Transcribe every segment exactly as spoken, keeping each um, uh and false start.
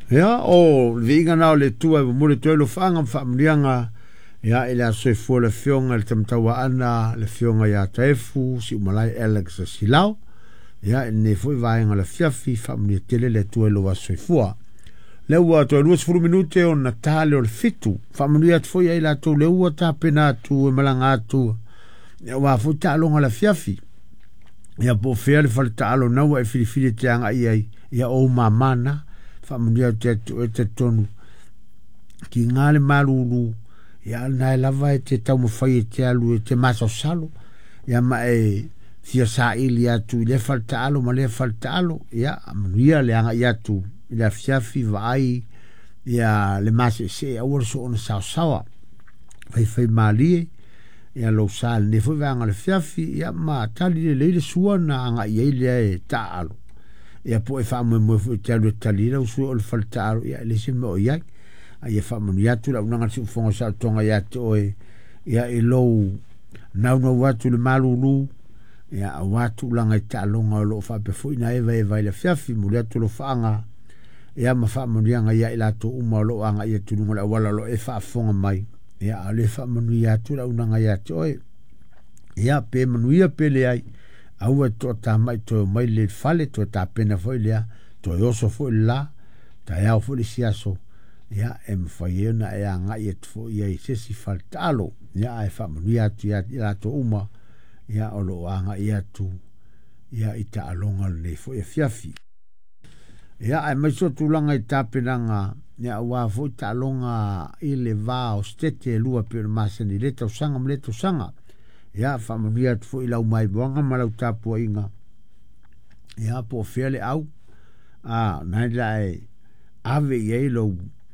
Ya o vinga na le tua mo le tolo fanga famlianga ya ila se fo le fionga le tamtawa ana le fionga ya taefu si malai Alex Silau ya ne foi vai nga le fiafi famli tele le tuelo wa se fo le wa to lu furu minute o natale o le fitu famli at foi ila to le wa ta pena tu malanga tu ya wa fo ta longa le fiafi ya po fe le falta alo na wa fi fi te anga ai ya o mamana familia te te tonu ki ngale malulu ya na lava te tau mo fai te alu te maso salo ya ma e fia sa ilia tu le falta alo ma le falta alo ya amria le anga ya tu le fia fi vai ya le mas se awor so on sa sawa fai fai mali ya lo sal ne fo vanga le fia fi ya ma tali le le suana anga ye le ta alo ya po e fa mo mo te alu talira usu o falta ya le se mo ya ai fa mo ya tu la una su fo sa tonga ya to e ya e lo na no watu le malulu ya watu langa ta longa lo fa pe fo ina eva eva le fiafi mo le tu lo fanga ya ma fa mo ya ya ila to uma lo anga ya tu no la wala lo e fa fonga mai ya le fa mo ya tu la una ya to e ya pe mo ya pe le ai aua to ta mai to mai le fale to ta pena foi le to yo so foi la ta ya foi sia so ya em foi na ya nga yet foi ya se si faltalo ya e fa ya tu ya la to uma ya o lo anga ya tu ya ita alonga le foi fiafi ya ai mai so tu langa ita pena nga ya wa foi ta longa ile va o stete lua per maseni le to sanga le to sanga ya familia fo ila mai bonga malau tapu inga ya po fele au a na lai ave ye lo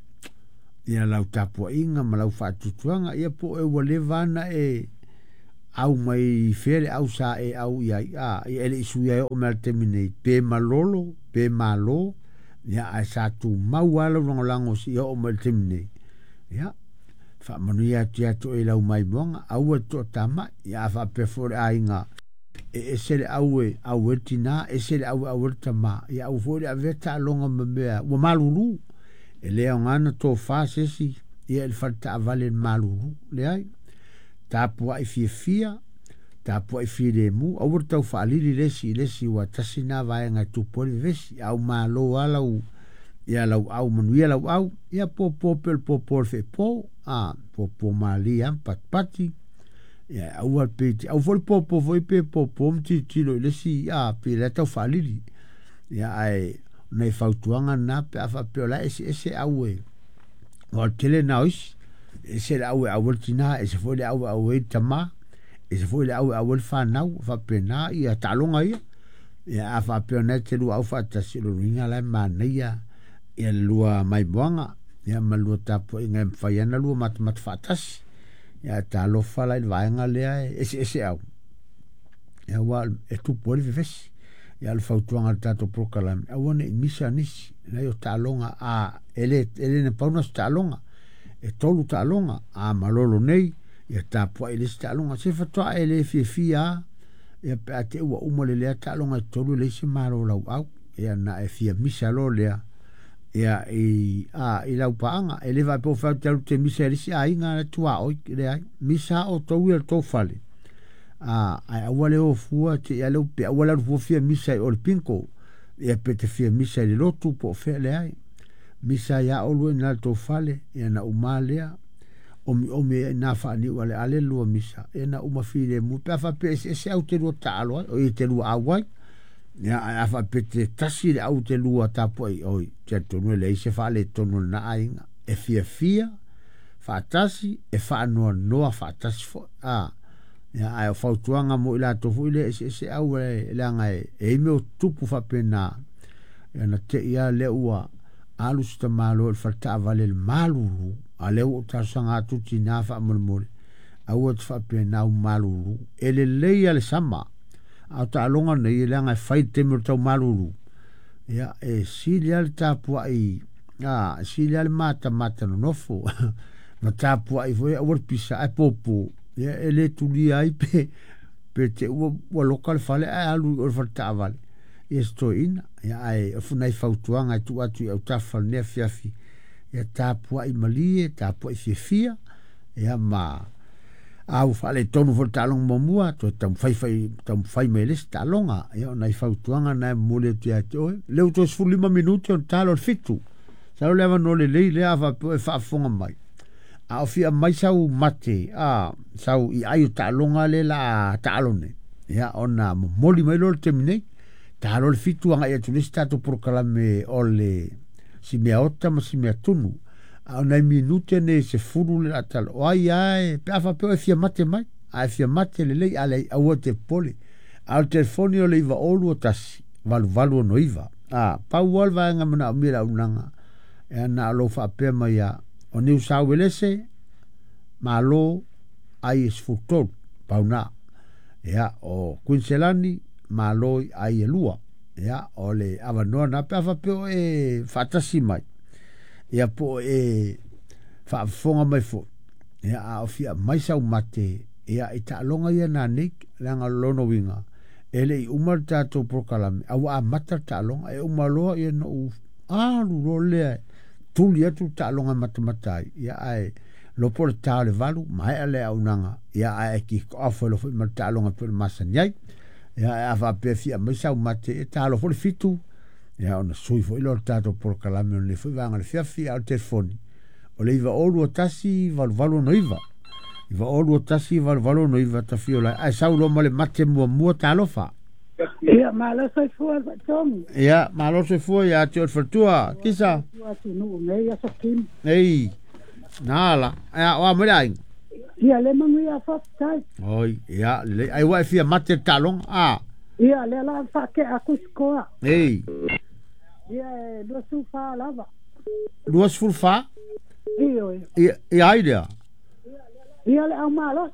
ya lau tapu inga malau fa tutuanga ya po e wale vana e au mai fele au sa e au ya a ele isu ya o mal termine pe malolo pe malo ya a sa tu mawalo lango si o mal termine ya fa manuia tia to e lau mai bonga au to tama ya fa pe for ainga e sele au e au tina e sele au au tama ya au for aveta longa mbea o malulu e le ngana to fa sesi e el falta vale malulu le ai ta po ai fia fia ta po ai fia de mu au to fa lili le si le si wa tasina va nga tu por vesi au malo ala u ya lau au manuia lau au ya po po pel po po fe po a po po malia pat pati ya au al peti au vol po po voi pe po po mti tilo le si a pe la tau falili ya ai nei fautuanga na pe afa pe la ese ese au e o tele naus ese au au tina ese foi au au tama ese foi au au fa nau fa pe na ia talonga ia ya afa pe na te lu au fa tasilo ringa la mania ia lua mai boanga ia malua tapo inga mfaiana lua mat mat fatas ia ta lo fala il vaenga lea ese ese au ia wa e tu poli vivesi ia al fautuanga tato prokalam a wane misa nisi na yo talonga a ele ele ne pauna talonga e tolu talonga a malolo nei ia tapo ele talonga se fatua ele fi fia ia pe ate ua umole lea talonga tolu le se malo lau au ia na e fia misa lo lea ya i a i lau paanga e lewa po fa te te misa risi a inga tua o le ai misa o to wi to fale a a wale o fua te ya lo pe wala fu fia misa o pinko e pe te fia misa le lotu po fe le ai misa ya o lo na to fale ya na umalea o mi o mi na fa ni wale ale lo misa e na uma file mu pe fa pe se se au te lo talo o te lo awai ya a fa pete tasi au te lua tapo ai oi te tonu le se fa le tonu na ainga e fia fia fa tasi e fa no no fa tasi fo a ya ai fa tuanga mo ila to fu le se se au le nga e me tupu fa pena ya na te ia le ua alu sta malo fa ta vale el malulu ale o ta sanga tu ti na fa mo mo au o fa pena malulu ele le ia le sama a ta longa nei le nga fai te mo tau malulu ya e silial tapu ai a silial mata mata no nofo ma tapu ai foi o pisa ai popo ya ele tu li ai pe pe te o local fale ai alu o falta vale esto ina ia ai funai fautuanga tu atu au tafa ne fiafi ia tapua i malie tapua i fiafia ia ma au fale tonu fo talong momua to tam fai fai tam fai meles talonga ia nai fautuanga na mole tu ato leu to fulima minuti on talo fitu sa leva no le le le ava po fa fonga mai a fia mai sau mate a sau i ayu talonga le la talone ia ona moli mai lo termine talo le fitu anga ia tunista to proclame ole si mea ota ma si mea tunu a ona minute ne se furu le atal o ai ai pe afa pe fia mate mai a fia mate le le ale a wote pole al telefoni o le iva olu tasi valu valu no iva a pa walva nga mana mira unanga e na lo fa pe mai a o New South Wales malo ai sfutol pauna ya o Queensland malo ai lua ya ole avanoa na pa fa pe e fatasi mai ya po e fa fonga mai fo ya a fia mai sau mate ya ita longa ya na nik langa lono winga ele i umar tato proclame au a mata ta longa e umaloa e no a lo le tulia tu ta longa matamatai ya ai lo portale valu mai ale au nanga ya ai ki ofo lo mata longa tu masanyai ya a fa pe fia mai sau mate e ta lo fo fitu ya ona sui fo ilo tato proclame le fo vanga le fia fia al telefoni o le iva olu tasi val valo no iva iva olu tasi val valo no iva ta fiola ai sau lo male mate mo mo talo fa ia malo se fu tom ia malo se fu ya te fortua kisa no me ia sa kim ei nala ia wa mrai ia le mangi a fa tai oi ia le ai wa fia mate talong a ia le la fa ke akuskoa ei ia do su fa lava duas fulfa io ia ia idea ia le au malo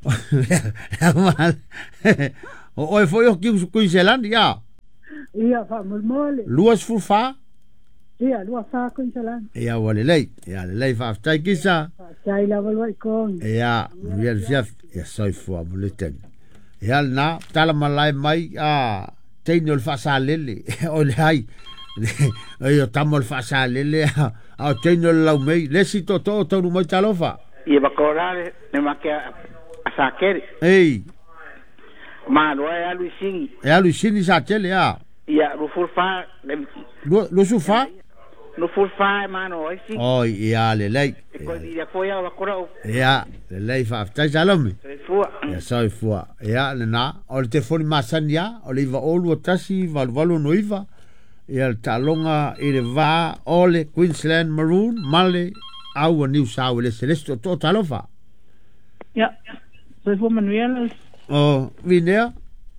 o oi foi o que o Queensland ia ia fa mole duas fulfa ia lua fa Queensland ia wale lei ia lei fa tai kisa tai la vai con ia ia ia ia soi fo bulletin ia na tala malai mai a teino fa salele o le ai ai tamo fa salele a teino la mei le si to to to no mai talofa ia bakorale ne makia asakere ei ma lo e aluisini e aluisini sa tele a ia lo fulfa lo lo sufa no fulfa mano ai si oi ia le lei ko ia ko ia bakora ia le lei fa tai salome fu ia sai fu ia le na o le telefoni masania o le iva olu tasi val valo no iva ia le talonga i le va o le Queensland Maroon male au a New South Wales celeste to talofa ia se fu manuel o vinea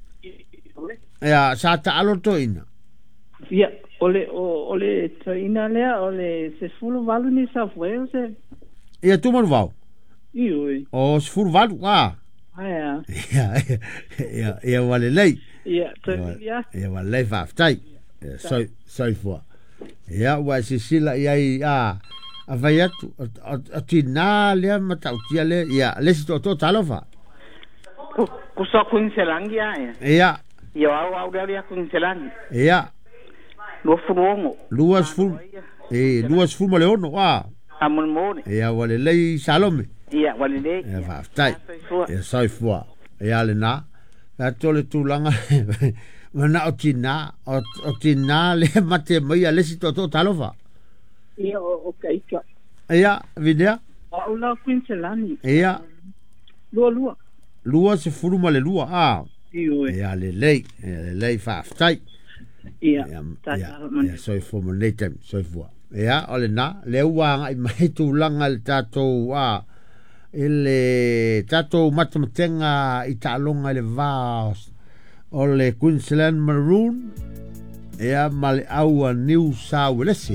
ia sa ta alo to ina ia ole ole ina le ole se fu valu ni sa Wales ia tu mon vau io o se fu valu ah ia ia ia ia wale lei ia ia ia wale lei fa tai so so fu ia wa si sila ia ia a vai atu a tina le matautia le ia le si to to talofa ku so Queensland ia ia ia au au dia Queensland ia lo fuongo luas ful e luas ful ma leono wa amon mone ia wale lei salome ia wale lei ia fa tai ia sai fu ia le na a tole tulanga mana o tina o tina le mate mai le si to to talofa ia o kai ka ia videa o la Queensland ia lua lua lua se furu ma le lua a io ia le lei le lei fa tai ia ia ia soi fo mo le tem soi fo ia ole na le uanga i mai tulanga le tato a ele tato matamatenga i talonga le va o le Queensland Maroon ia male au New South Wales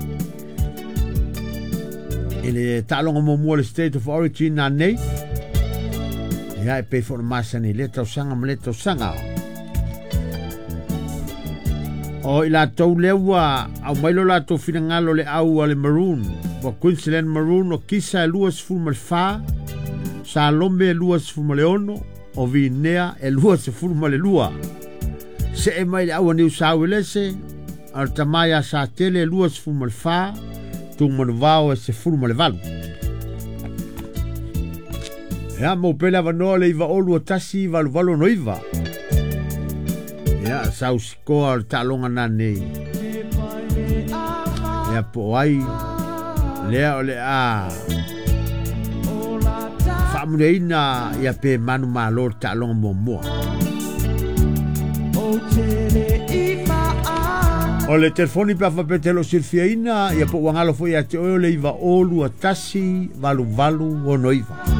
ele talonga mo mo le state of origin na nei ia e pe for masani le tau sanga mo le tau sanga o ila tau lewa au mailo la tau finangalo le au le Maroon wa Queensland Maroon o kisa e luas fulmalfa sa lombe e luas fulmaleono o vinea e luas fulmale lua se e mai le aua niu sauelese al tamaya sa tele lua se fulu ma le fā tu ma le vao e se fulu ma le valu ya mo pela vanoa le iva olu o tasi valu valu no iva ya sau sikoa al talonga nane ya po ai lea o le a whamureina ia pe manu malo talonga mo mua o le telefoni pa fa pe telo silfiaina ia po wangalo foi a te o le iva olu a tasi valu valu o no iva